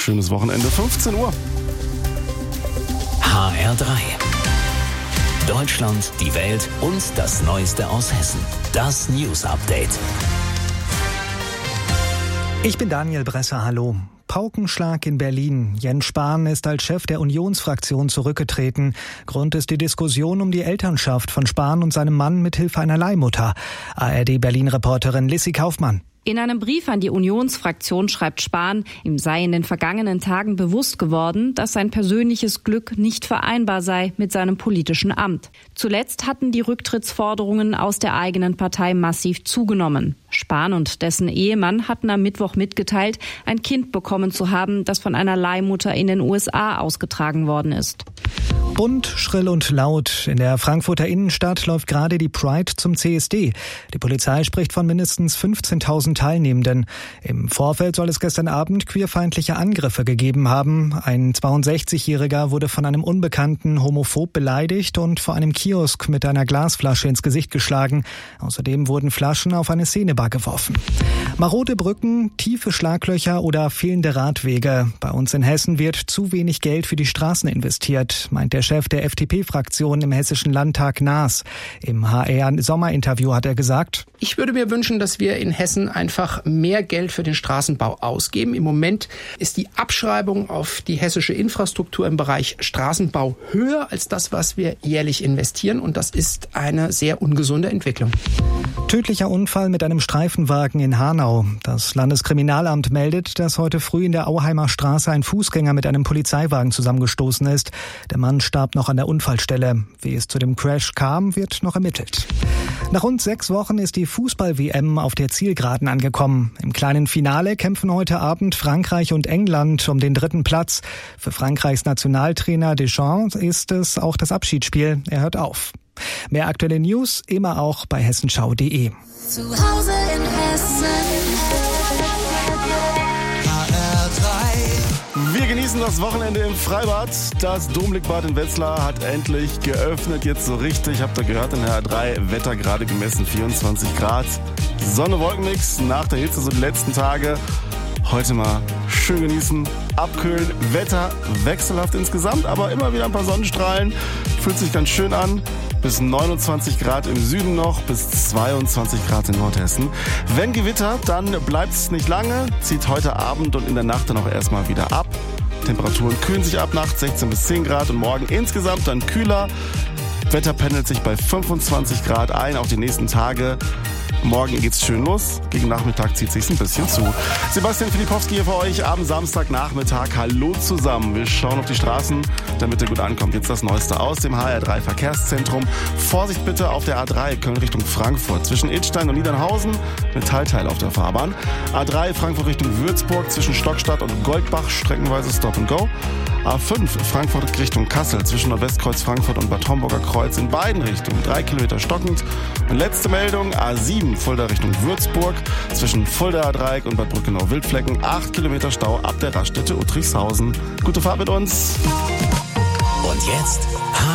schönes Wochenende, 15 Uhr. HR3. Deutschland, die Welt und das Neueste aus Hessen. Das News Update. Ich bin Daniel Bresser, hallo. Paukenschlag in Berlin. Jens Spahn ist als Chef der Unionsfraktion zurückgetreten. Grund ist die Diskussion um die Elternschaft von Spahn und seinem Mann mithilfe einer Leihmutter. ARD-Berlin-Reporterin Lissy Kaufmann. In einem Brief an die Unionsfraktion schreibt Spahn, ihm sei in den vergangenen Tagen bewusst geworden, dass sein persönliches Glück nicht vereinbar sei mit seinem politischen Amt. Zuletzt hatten die Rücktrittsforderungen aus der eigenen Partei massiv zugenommen. Spahn und dessen Ehemann hatten am Mittwoch mitgeteilt, ein Kind bekommen zu haben, das von einer Leihmutter in den USA ausgetragen worden ist. Bunt, schrill und laut. In der Frankfurter Innenstadt läuft gerade die Pride zum CSD. Die Polizei spricht von mindestens 15.000 Teilnehmenden. Im Vorfeld soll es gestern Abend queerfeindliche Angriffe gegeben haben. Ein 62-Jähriger wurde von einem Unbekannten homophob beleidigt und vor einem Kiosk mit einer Glasflasche ins Gesicht geschlagen. Außerdem wurden Flaschen auf eine Szenebar geworfen. Marode Brücken, tiefe Schlaglöcher oder fehlende Radwege. Bei uns in Hessen wird zu wenig Geld für die Straßen investiert, meint der Chef der FDP-Fraktion im Hessischen Landtag Naas. Im HR-Sommerinterview hat er gesagt: Ich würde mir wünschen, dass wir in Hessen einfach mehr Geld für den Straßenbau ausgeben. Im Moment ist die Abschreibung auf die hessische Infrastruktur im Bereich Straßenbau höher als das, was wir jährlich investieren. Und das ist eine sehr ungesunde Entwicklung. Tödlicher Unfall mit einem Streifenwagen in Hanau. Das Landeskriminalamt meldet, dass heute früh in der Auheimer Straße ein Fußgänger mit einem Polizeiwagen zusammengestoßen ist. Der Mann starb noch an der Unfallstelle. Wie es zu dem Crash kam, wird noch ermittelt. Nach rund 6 Wochen ist die Fußball-WM auf der Zielgeraden angekommen. Im kleinen Finale kämpfen heute Abend Frankreich und England um den 3. Platz. Für Frankreichs Nationaltrainer Deschamps ist es auch das Abschiedsspiel. Er hört auf. Mehr aktuelle News immer auch bei hessenschau.de. Zu Hause in Hessen. Wir genießen das Wochenende im Freibad. Das Domblickbad in Wetzlar hat endlich geöffnet, jetzt so richtig. Habt ihr gehört, in der R3 Wetter gerade gemessen, 24 Grad. Sonne-Wolkenmix nach der Hitze, so die letzten Tage. Heute mal schön genießen, abkühlen, Wetter wechselhaft insgesamt, aber immer wieder ein paar Sonnenstrahlen. Fühlt sich ganz schön an. Bis 29 Grad im Süden noch, bis 22 Grad in Nordhessen. Wenn Gewitter, dann bleibt es nicht lange, zieht heute Abend und in der Nacht dann auch erstmal wieder ab. Temperaturen kühlen sich ab, nachts 16 bis 10 Grad und morgen insgesamt dann kühler. Wetter pendelt sich bei 25 Grad ein, auch die nächsten Tage. Morgen geht's schön los. Gegen Nachmittag zieht sich's ein bisschen zu. Sebastian Filipowski hier für euch am Samstagnachmittag. Hallo zusammen. Wir schauen auf die Straßen, damit ihr gut ankommt. Jetzt das Neueste aus dem HR3 Verkehrszentrum. Vorsicht bitte auf der A3 Köln Richtung Frankfurt. Zwischen Idstein und Niedernhausen Metallteil auf der Fahrbahn. A3 Frankfurt Richtung Würzburg zwischen Stockstadt und Goldbach streckenweise Stop and Go. A5 Frankfurt Richtung Kassel zwischen Nordwestkreuz Frankfurt und Bad Homburger Kreuz in beiden Richtungen 3 Kilometer stockend. Und letzte Meldung, A7 Fulda Richtung Würzburg zwischen Fuldaer Dreieck und Bad Brückenau-Wildflecken 8 Kilometer Stau ab der Raststätte Uttrichshausen. Gute Fahrt mit uns. Und jetzt